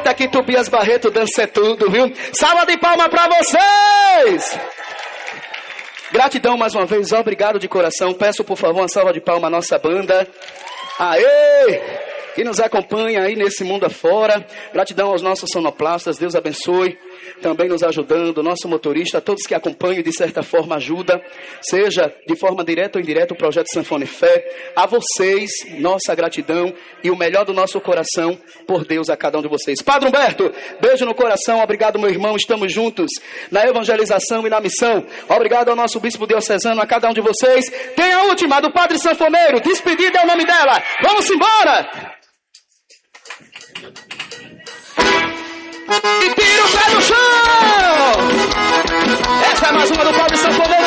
forte aqui, Tobias Barreto, dança é tudo, viu? Salva de palmas pra vocês! Gratidão mais uma vez, obrigado de coração. Peço por favor uma salva de palmas à nossa banda. Aê! Que nos acompanha aí nesse mundo afora. Gratidão aos nossos sonoplastas, Deus abençoe. Também nos ajudando, nosso motorista, todos que acompanham e de certa forma ajuda, seja de forma direta ou indireta o Projeto Sanfona e Fé. A vocês, nossa gratidão e o melhor do nosso coração por Deus a cada um de vocês. Padre Humberto, beijo no coração, obrigado meu irmão, estamos juntos na evangelização e na missão. Obrigado ao nosso bispo diocesano, a cada um de vocês. Tem a última do Padre Sanfoneiro, despedida é o nome dela. Vamos embora! E tira o pé do chão! Essa é mais uma do Padre Sanfoneiro.